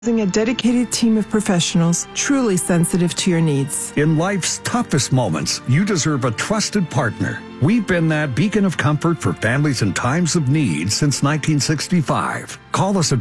A dedicated team of professionals truly sensitive to your needs. In life's toughest moments, you deserve a trusted partner. We've been that beacon of comfort for families in times of need since 1965. Call us at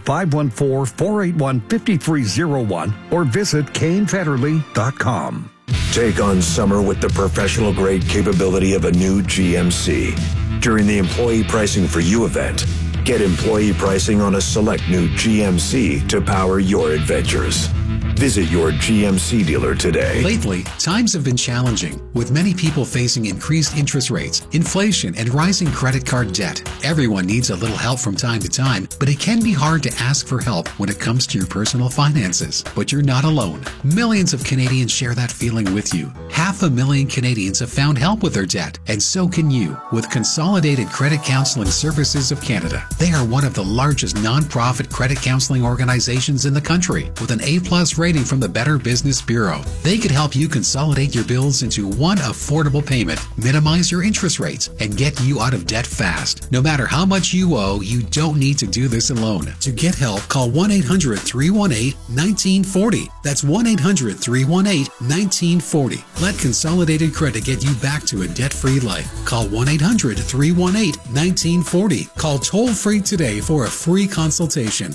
514-481-5301 or visit CaneFederle.com. Take on summer with the professional-grade capability of a new GMC. During the Employee Pricing for You event, get employee pricing on a select new GMC to power your adventures. Visit your GMC dealer today. Lately, times have been challenging, with many people facing increased interest rates, inflation, and rising credit card debt. Everyone needs a little help from time to time, but it can be hard to ask for help when it comes to your personal finances. But you're not alone. Millions of Canadians share that feeling with you. 500,000 Canadians have found help with their debt, and so can you, with Consolidated Credit Counseling Services of Canada. They are one of the largest nonprofit credit counseling organizations in the country, with an A+ rating from the Better Business Bureau. They could help you consolidate your bills into one affordable payment, minimize your interest rates, and get you out of debt fast. No matter how much you owe, you don't need to do this alone. To get help, call 1-800-318-1940. That's 1-800-318-1940. Let Consolidated Credit get you back to a debt-free life. Call 1-800-318-1940. Call toll-free today for a free consultation.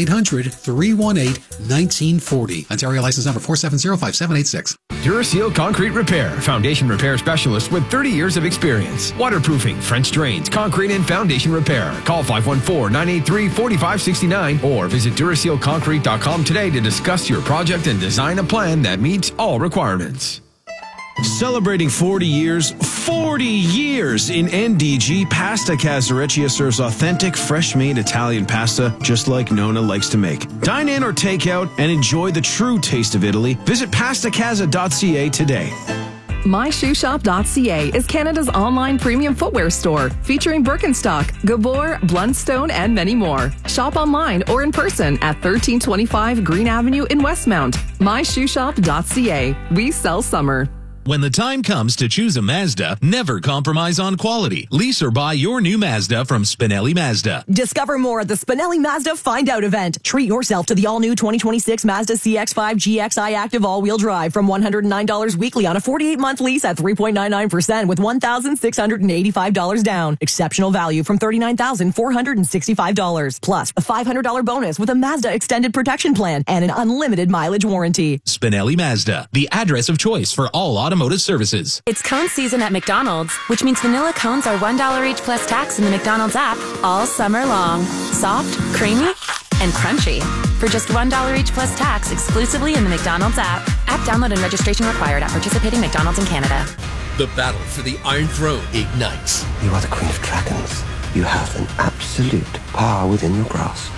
1-800-318-1940. Ontario license number 4705786. Duraseal Concrete Repair, foundation repair specialist with 30 years of experience. Waterproofing, French drains, concrete and foundation repair. Call 514-983-4569 or visit DurasealConcrete.com today to discuss your project and design a plan that meets all requirements. Celebrating 40 years in NDG, Pasta Casareccia serves authentic, fresh-made Italian pasta just like Nona likes to make. Dine in or take out and enjoy the true taste of Italy. Visit pastacasa.ca today. MyShoeShop.ca is Canada's online premium footwear store featuring Birkenstock, Gabor, Blundstone, and many more. Shop online or in person at 1325 Green Avenue in Westmount. MyShoeShop.ca. We sell summer. When the time comes to choose a Mazda, never compromise on quality. Lease or buy your new Mazda from Spinelli Mazda. Discover more at the Spinelli Mazda Find Out event. Treat yourself to the all-new 2026 Mazda CX-5 GXI Active all-wheel drive from $109 weekly on a 48-month lease at 3.99% with $1,685 down. Exceptional value from $39,465. Plus, a $500 bonus with a Mazda Extended Protection Plan and an unlimited mileage warranty. Spinelli Mazda, the address of choice for all automotive services. It's cone season at McDonald's, which means vanilla cones are $1 each plus tax in the McDonald's app all summer long. Soft, creamy, and crunchy. For just $1 each plus tax exclusively in the McDonald's app. App download and registration required at participating McDonald's in Canada. The battle for the Iron Throne ignites. You are the Queen of Dragons. You have an absolute power within your grasp.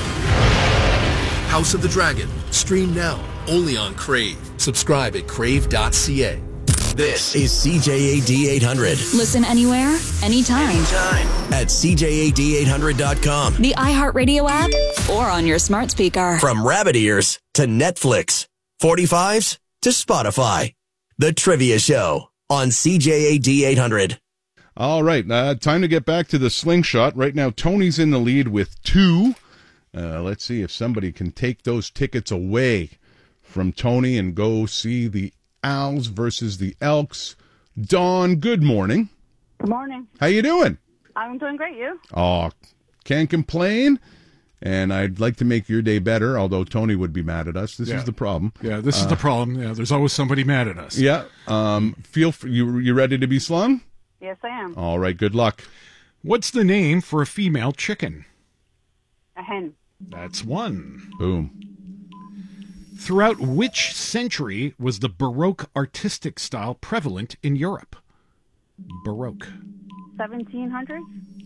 House of the Dragon. Stream now. Only on Crave. Subscribe at crave.ca. This is CJAD 800. Listen anywhere, anytime. At CJAD800.com. The iHeartRadio app or on your smart speaker. From rabbit ears to Netflix, 45s to Spotify. The Trivia Show on CJAD 800. All right, time to get back to the slingshot. Right now, Tony's in the lead with 2. Let's see if somebody can take those tickets away from Tony and go see the Owls versus the Elks. Dawn, good morning. Good morning. How you doing? I'm doing great, you? Oh, can't complain. And I'd like to make your day better, although Tony would be mad at us. This is the problem. Yeah, this is the problem. Yeah, there's always somebody mad at us. Yeah. You ready to be slung? Yes, I am. All right, good luck. What's the name for a female chicken? A hen. That's one. Boom. Throughout which century was the Baroque artistic style prevalent in Europe? Baroque. 1700s?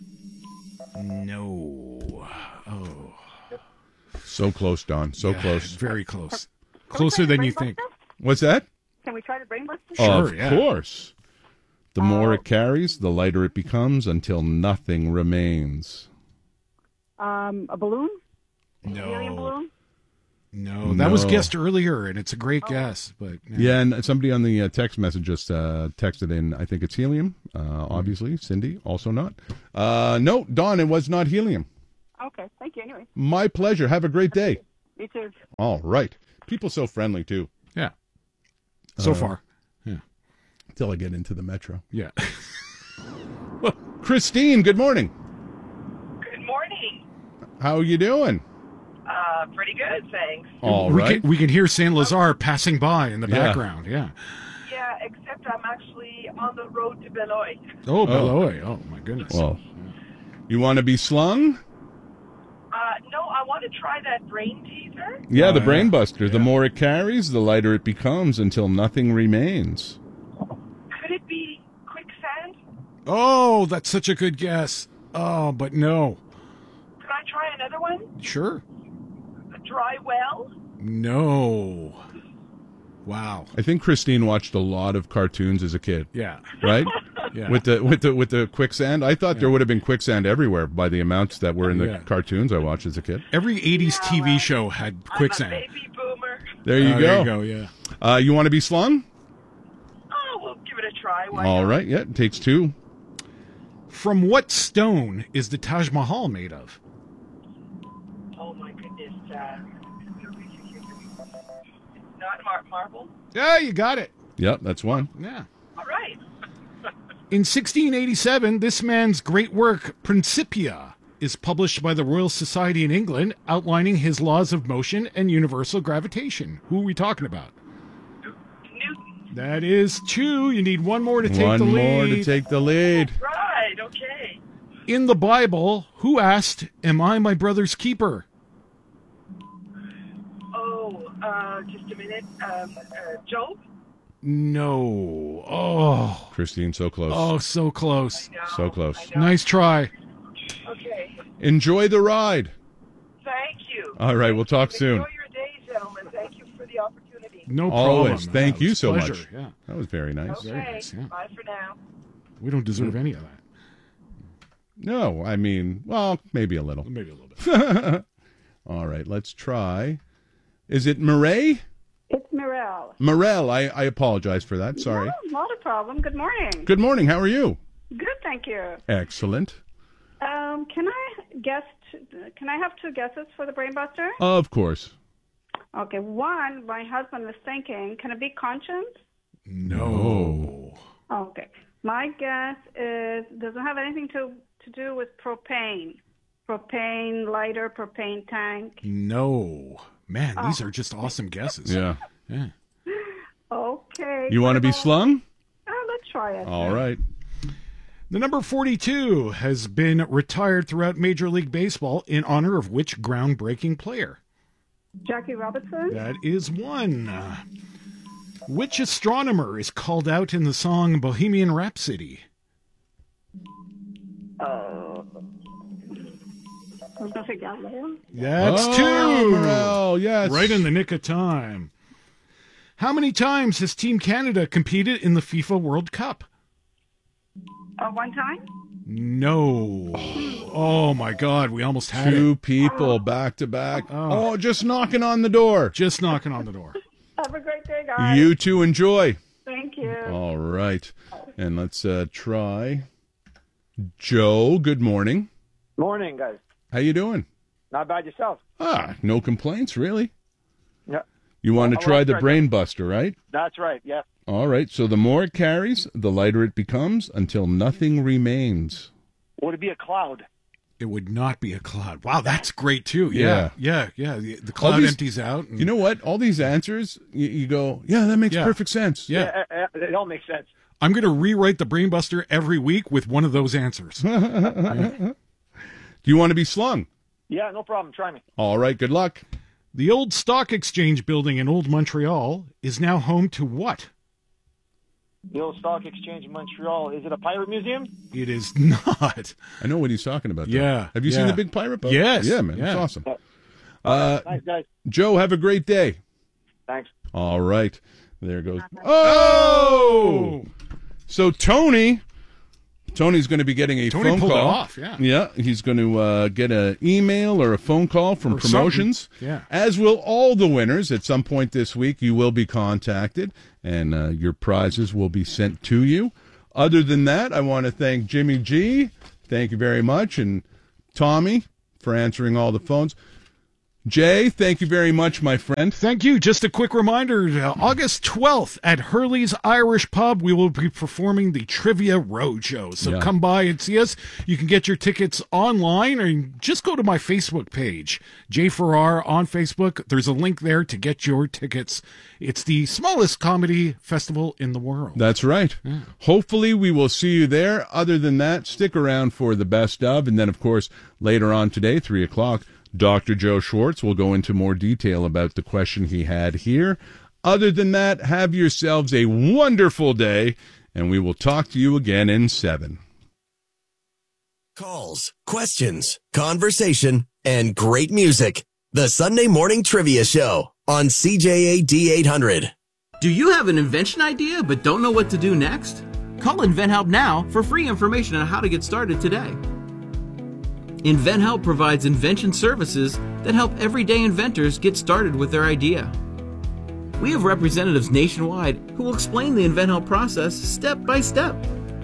No. Oh. So close, Don. So close. Very close. Closer than you think. What's that? Can we try to brain bust this? Sure, of course. The more it carries, the lighter it becomes until nothing remains. A balloon? No. Helium balloon? No, that was guessed earlier, and it's a great guess. But yeah, and somebody on the text message just texted in, I think it's helium, obviously. Cindy, also not. No, Dawn, it was not helium. Okay, thank you anyway. My pleasure. Have a great day. Me too. All right. People so friendly, too. Yeah. So far. Yeah. Until I get into the metro. Yeah. Christine, good morning. Good morning. How are you doing? Pretty good, thanks. All right. We can hear Saint Lazare passing by in the Yeah. background. Yeah. Yeah, except I'm actually on the road to Beloit. Oh, Beloit. Oh, my goodness. Well, you want to be slung? No, I want to try that brain teaser. Yeah, the brain buster. The more it carries, the lighter it becomes until nothing remains. Could it be quicksand? Oh, that's such a good guess. Oh, but no. Could I try another one? Sure. A dry well? No. Wow. I think Christine watched a lot of cartoons as a kid. Yeah. Right? Yeah. With the quicksand. I thought there would have been quicksand everywhere by the amounts that were in the Yeah. cartoons I watched as a kid. Every 80s TV show had quicksand. I'm a baby boomer. There you go. There you go, yeah. You want to be slung? Oh, we'll give it a try. Why All not? right. Yeah, it takes two. From what stone is the Taj Mahal made of? Oh, my goodness. Not marble? Yeah, you got it. Yep, that's one. Yeah. All right. In 1687, this man's great work, Principia, is published by the Royal Society in England, outlining his laws of motion and universal gravitation. Who are we talking about? Newton. That is two. You need one more to take One the lead. more to take the lead. Right, okay. In the Bible, who asked, "Am I my brother's keeper?" Oh, just a minute. Job? No. Oh. Christine, so close. Oh, so close. So close. Nice try. Okay. Enjoy the ride. Thank you. All right, we'll talk soon. Enjoy your day, gentlemen. Thank you for the opportunity. No problem. Always. Thank Yeah, you it's a so pleasure. much. Yeah. That was very nice. Okay. Very nice, yeah. Bye for now. We don't deserve any of that. No, I mean, well, maybe a little. Maybe a little bit. All right, let's try. Is it Mireille? It's Mirelle. Morel, I apologize for that. Sorry. No, not a problem. Good morning. Good morning. How are you? Good, thank you. Excellent. Can I have two guesses for the Brainbuster? Of course. Okay, one, my husband was thinking, can it be conscience? No. Okay. My guess is, doesn't have anything to do with propane. Propane lighter, propane tank. No. Man, these are just awesome guesses. Yeah. Yeah. Okay. You want to be slung? Let's try it. All right. The number 42 has been retired throughout Major League Baseball in honor of which groundbreaking player? Jackie Robinson? That is one. Which astronomer is called out in the song Bohemian Rhapsody? I was going to say Galileo. That's Oh, two. Morel, yes. Right in the nick of time. How many times has Team Canada competed in the FIFA World Cup? One time? No. Oh, my God. We almost had Two it. people back to back. Oh, just knocking on the door. Just knocking on the door. Have a great day, guys. You too enjoy. Thank you. All right. And let's try. Joe, good morning. Morning, guys. How you doing? Not bad yourself. No complaints, really. Yeah. You want to I'll try try the that. brain buster, right? That's right, yeah. All right. So the more it carries, the lighter it becomes until nothing remains. Would it be a cloud? It would not be a cloud. Wow, that's great, too. Yeah. The cloud All these- empties out. and- You know what? All these answers, you go, yeah, that makes perfect sense. Yeah. It all makes sense. I'm going to rewrite the Brainbuster every week with one of those answers. Do you want to be slung? Yeah, no problem. Try me. All right. Good luck. The old Stock Exchange building in Old Montreal is now home to what? The old Stock Exchange in Montreal. Is it a pirate museum? It is not. I know what he's talking about. though. Yeah. Have you seen yeah. the big pirate boat? Yes. Yeah, man. Yeah. It's awesome. Thanks, guys. Joe, have a great day. Thanks. All right. There goes. Oh! So Tony's going to be getting a Tony phone pulled it call. off, yeah. Yeah, he's going to get an email or a phone call from Or promotions. something. Yeah. As will all the winners. At some point this week, you will be contacted, and your prizes will be sent to you. Other than that, I want to thank Jimmy G. Thank you very much, and Tommy for answering all the phones. Jay, thank you very much, my friend. Thank you. Just a quick reminder, August 12th at Hurley's Irish Pub, we will be performing the Trivia Roadshow. So come by and see us. You can get your tickets online or just go to my Facebook page, Jay Farrar on Facebook. There's a link there to get your tickets. It's the smallest comedy festival in the world. That's right. Yeah. Hopefully we will see you there. Other than that, stick around for the best of. And then, of course, later on today, 3 o'clock, Dr. Joe Schwartz will go into more detail about the question he had here. Other than that, have yourselves a wonderful day, and we will talk to you again in 7. Calls, questions, conversation, and great music. The Sunday Morning Trivia Show on CJAD 800. Do you have an invention idea but don't know what to do next? Call InventHelp now for free information on how to get started today. InventHelp provides invention services that help everyday inventors get started with their idea. We have representatives nationwide who will explain the InventHelp process step by step.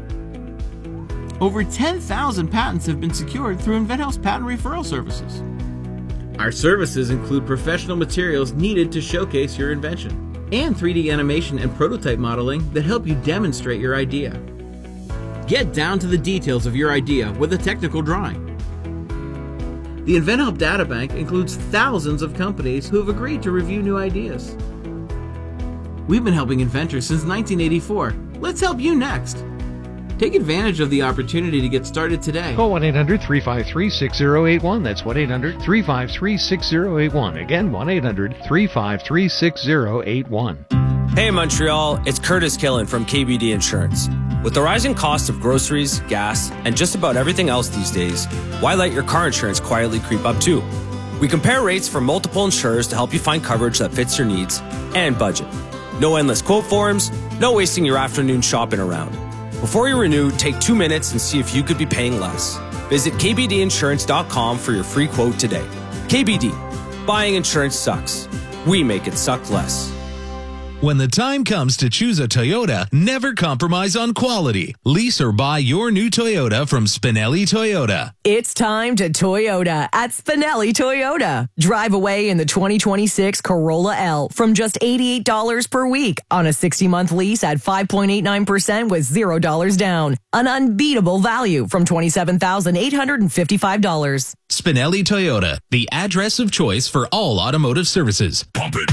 Over 10,000 patents have been secured through InventHelp's patent referral services. Our services include professional materials needed to showcase your invention and 3D animation and prototype modeling that help you demonstrate your idea. Get down to the details of your idea with a technical drawing. The InventHelp Databank includes thousands of companies who have agreed to review new ideas. We've been helping inventors since 1984. Let's help you next. Take advantage of the opportunity to get started today. Call 1-800-353-6081. That's 1-800-353-6081. Again, 1-800-353-6081. Hey Montreal, it's Curtis Killen from KBD Insurance. With the rising cost of groceries, gas, and just about everything else these days, why let your car insurance quietly creep up too? We compare rates from multiple insurers to help you find coverage that fits your needs and budget. No endless quote forms, no wasting your afternoon shopping around. Before you renew, take 2 minutes and see if you could be paying less. Visit kbdinsurance.com for your free quote today. KBD. Buying insurance sucks. We make it suck less. When the time comes to choose a Toyota, never compromise on quality. Lease or buy your new Toyota from Spinelli Toyota. It's time to Toyota at Spinelli Toyota. Drive away in the 2026 Corolla L from just $88 per week on a 60-month lease at 5.89% with $0 down. An unbeatable value from $27,855. Spinelli Toyota, the address of choice for all automotive services. Pump it.